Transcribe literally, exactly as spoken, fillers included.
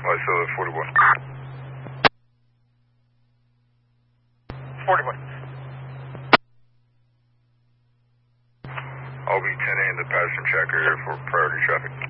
I saw the forty-one. forty-one. I'll be ten A in the passenger checker for priority traffic.